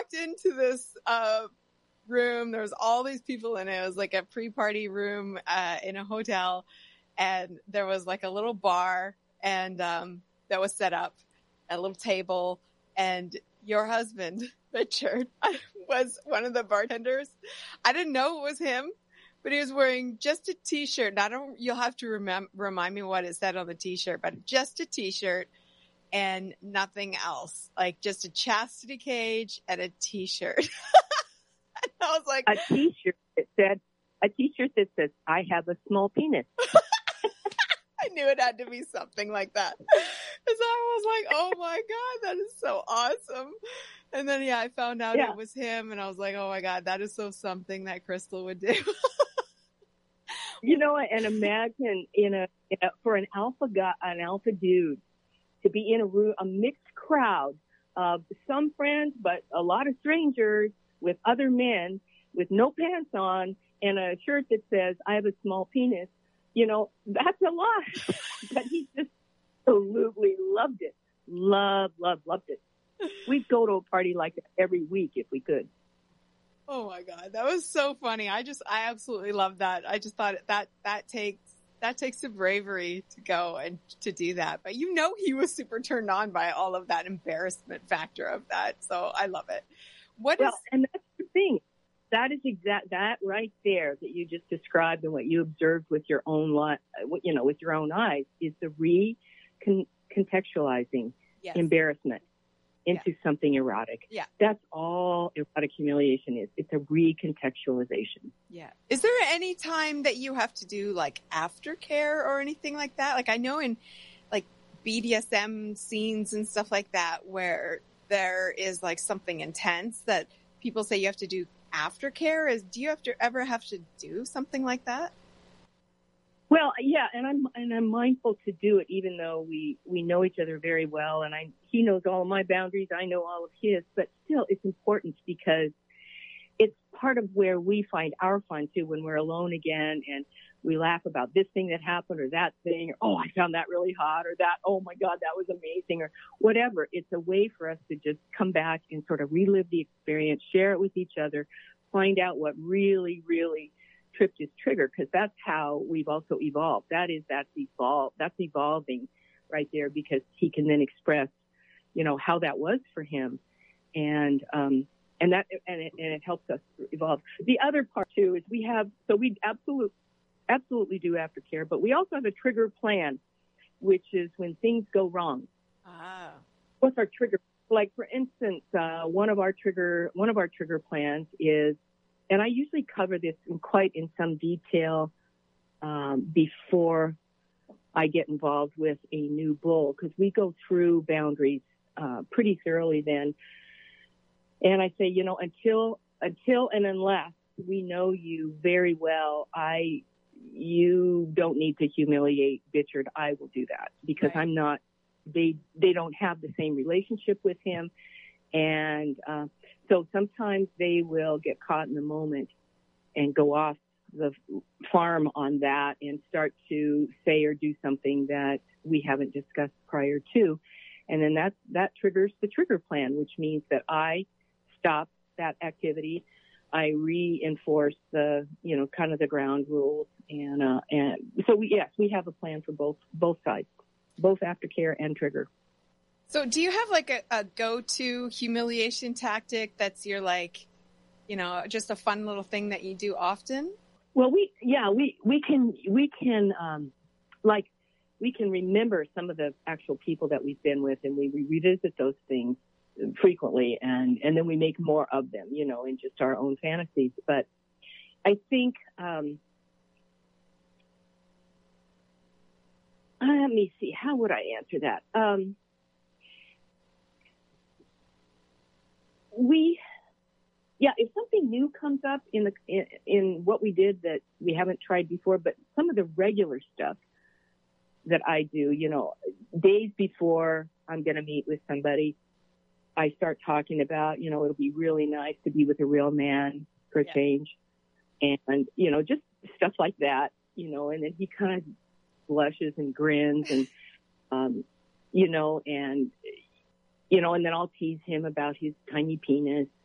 walked into this room. There was all these people in it. It was like a pre-party room in a hotel, and there was like a little bar and that was set up, a little table, and your husband, Richard, was one of the bartenders. I didn't know it was him, but he was wearing just a t-shirt. You'll have to remind me what it said on the t-shirt, but just a t-shirt and nothing else. Like just a chastity cage and a t-shirt. And I was like, a t-shirt that says, "I have a small penis." I knew it had to be something like that. Because I was like, oh my God, that is so awesome. And then, I found out it was him, and I was like, oh my God, that is so something that Crystal would do. And imagine for an alpha dude to be in a mixed crowd of some friends, but a lot of strangers with other men with no pants on and a shirt that says, "I have a small penis." That's a lot. But he just absolutely loved it. Loved it. We'd go to a party like that every week if we could. Oh my God, that was so funny. I absolutely love that. I just thought that takes some bravery to go and to do that. But he was super turned on by all of that embarrassment factor of that. So I love it. And that's the thing. That is that right there that you just described and what you observed with your own with your own eyes is the contextualizing embarrassment into something erotic. Yeah. That's all erotic humiliation is. It's a recontextualization. Yeah. Is there any time that you have to do like aftercare or anything like that? Like I know in like BDSM scenes and stuff like that where there is like something intense that people say you have to do aftercare. Do you ever have to do something like that? Well, yeah, and I'm mindful to do it, even though we know each other very well, and he knows all of my boundaries, I know all of his. But still, it's important because it's part of where we find our fun too. When we're alone again, and we laugh about this thing that happened, or that thing, or oh, I found that really hot, or that, oh my God, that was amazing, or whatever. It's a way for us to just come back and sort of relive the experience, share it with each other, find out what really, really tripped his trigger, because that's how we've also evolved. That's evolving right there, because he can then express, how that was for him, and it helps us evolve. The other part too is we absolutely do aftercare, but we also have a trigger plan, which is when things go wrong. Ah. What's our trigger? Like for instance, one of our trigger plans is, and I usually cover this in some detail before I get involved with a new bull, because we go through boundaries pretty thoroughly then. And I say, until and unless we know you very well, you don't need to humiliate Richard. I will do that, because right. I'm not. They don't have the same relationship with him, and so sometimes they will get caught in the moment and go off the farm on that and start to say or do something that we haven't discussed prior to. And then that triggers the trigger plan, which means that I stop that activity. I reinforce the, kind of the ground rules. And so we have a plan for both sides, both aftercare and trigger. So do you have like a go-to humiliation tactic that's your just a fun little thing that you do often? Well, we can remember some of the actual people that we've been with, and we revisit those things frequently, and then we make more of them, in just our own fantasies. But I think, let me see, how would I answer that? If something new comes up in what we did that we haven't tried before, but some of the regular stuff that I do, days before I'm going to meet with somebody, I start talking about, it'll be really nice to be with a real man for a change. And, just stuff like that, and then he kind of blushes and grins and, and then I'll tease him about his tiny penis